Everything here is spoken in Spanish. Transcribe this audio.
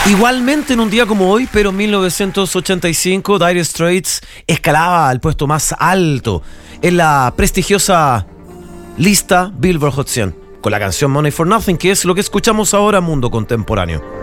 Igualmente en un día como hoy, pero en 1985, Dire Straits escalaba al puesto más alto en la prestigiosa lista Billboard Hot 100 con la canción Money for Nothing, que es lo que escuchamos ahora, Mundo Contemporáneo.